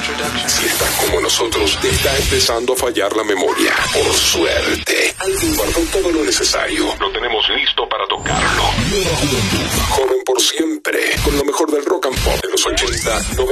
Si estás como nosotros, te está empezando a fallar la memoria. Por suerte, alguien guardó todo lo necesario. Lo tenemos listo para tocarlo. Joven por siempre, con lo mejor del rock and pop de los 80,